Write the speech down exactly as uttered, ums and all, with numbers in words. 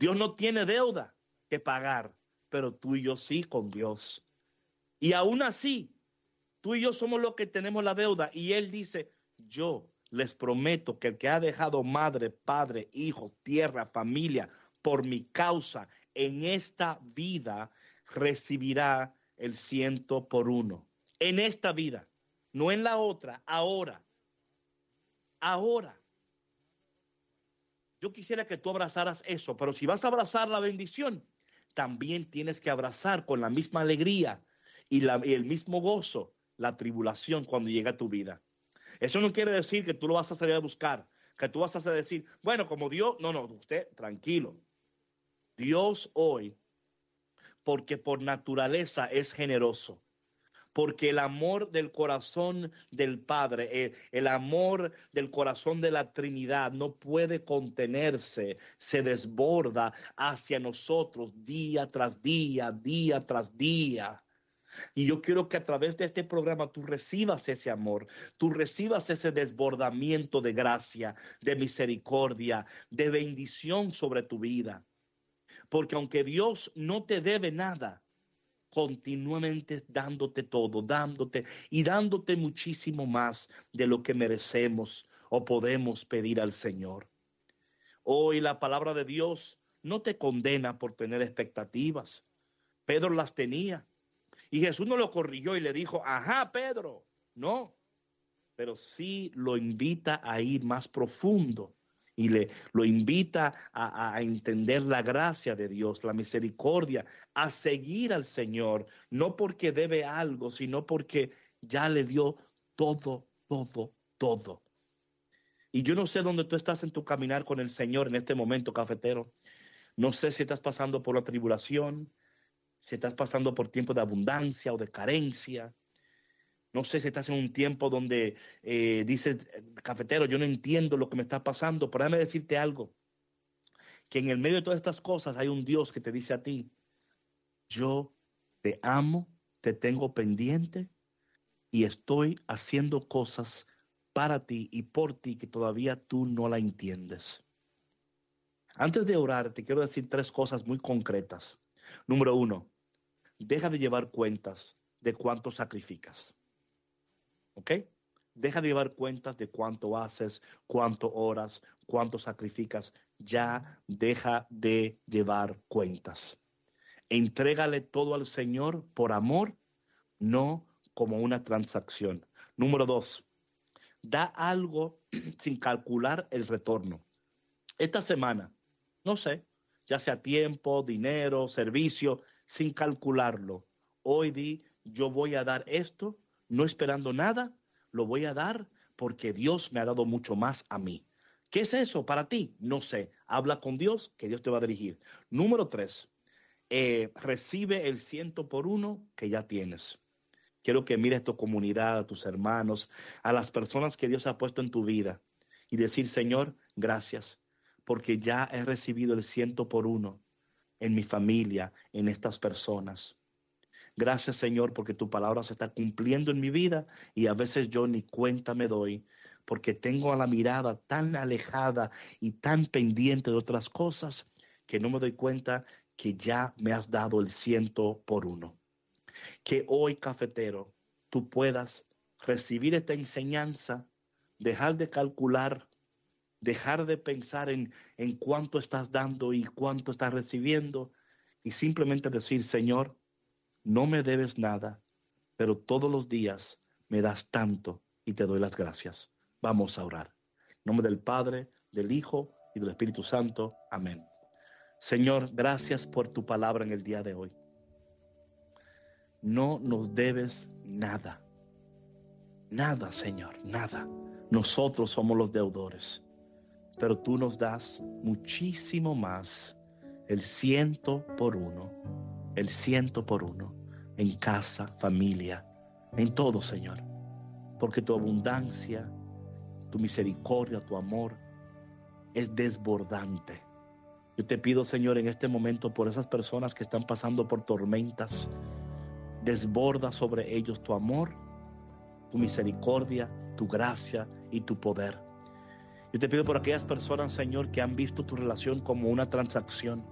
Dios no tiene deuda que pagar, pero tú y yo sí con Dios. Y aún así, tú y yo somos los que tenemos la deuda. Y Él dice, yo les prometo que el que ha dejado madre, padre, hijo, tierra, familia, por mi causa, en esta vida recibirá el ciento por uno. En esta vida, no en la otra, ahora. Ahora. Yo quisiera que tú abrazaras eso, pero si vas a abrazar la bendición, también tienes que abrazar con la misma alegría y, la, y el mismo gozo la tribulación cuando llega a tu vida. Eso no quiere decir que tú lo vas a salir a buscar, que tú vas a decir, bueno, como Dios, no, no, usted tranquilo. Dios hoy, porque por naturaleza es generoso, porque el amor del corazón del Padre, el, el amor del corazón de la Trinidad no puede contenerse, se desborda hacia nosotros día tras día, día tras día. Y yo quiero que a través de este programa tú recibas ese amor, tú recibas ese desbordamiento de gracia, de misericordia, de bendición sobre tu vida. Porque aunque Dios no te debe nada, continuamente dándote todo, dándote y dándote muchísimo más de lo que merecemos o podemos pedir al Señor. Hoy la palabra de Dios no te condena por tener expectativas. Pedro las tenía. Y Jesús no lo corrigió y le dijo, ajá, Pedro, no, pero sí lo invita a ir más profundo y le, lo invita a, a entender la gracia de Dios, la misericordia, a seguir al Señor, no porque debe algo, sino porque ya le dio todo, todo, todo. Y yo no sé dónde tú estás en tu caminar con el Señor en este momento, cafetero. No sé si estás pasando por la tribulación, si estás pasando por tiempos de abundancia o de carencia. No sé si estás en un tiempo donde eh, dices, cafetero, yo no entiendo lo que me está pasando, pero déjame decirte algo, que en el medio de todas estas cosas hay un Dios que te dice a ti, yo te amo, te tengo pendiente y estoy haciendo cosas para ti y por ti que todavía tú no la entiendes. Antes de orar, te quiero decir tres cosas muy concretas. Número uno, deja de llevar cuentas de cuánto sacrificas. ¿Ok? Deja de llevar cuentas de cuánto haces, cuánto oras, cuánto sacrificas. Ya deja de llevar cuentas. Entrégale todo al Señor por amor, no como una transacción. Número dos, da algo sin calcular el retorno. Esta semana, no sé, ya sea tiempo, dinero, servicio, sin calcularlo. Hoy di, yo voy a dar esto, no esperando nada, lo voy a dar porque Dios me ha dado mucho más a mí. ¿Qué es eso para ti? No sé. Habla con Dios, que Dios te va a dirigir. Número tres, eh, recibe el ciento por uno que ya tienes. Quiero que mires tu comunidad, a tus hermanos, a las personas que Dios ha puesto en tu vida y decir, Señor, gracias, porque ya he recibido el ciento por uno en mi familia, en estas personas. Gracias, Señor, porque tu palabra se está cumpliendo en mi vida y a veces yo ni cuenta me doy porque tengo a la mirada tan alejada y tan pendiente de otras cosas que no me doy cuenta que ya me has dado el ciento por uno. Que hoy, cafetero, tú puedas recibir esta enseñanza, dejar de calcular, dejar de pensar en, en cuánto estás dando y cuánto estás recibiendo y simplemente decir, Señor, no me debes nada, pero todos los días me das tanto y te doy las gracias. Vamos a orar. En nombre del Padre, del Hijo y del Espíritu Santo. Amén. Señor, gracias por tu palabra en el día de hoy. No nos debes nada. Nada, Señor, nada. Nosotros somos los deudores, pero tú nos das muchísimo más, el ciento por uno. El ciento por uno, en casa, familia, en todo, Señor. Porque tu abundancia, tu misericordia, tu amor es desbordante. Yo te pido, Señor, en este momento por esas personas que están pasando por tormentas, desborda sobre ellos tu amor, tu misericordia, tu gracia y tu poder. Yo te pido por aquellas personas, Señor, que han visto tu relación como una transacción,